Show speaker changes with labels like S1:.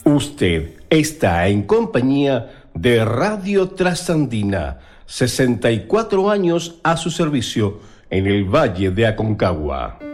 S1: Usted está en compañía de Radio Trasandina, 64 años a su servicio en el Valle de Aconcagua.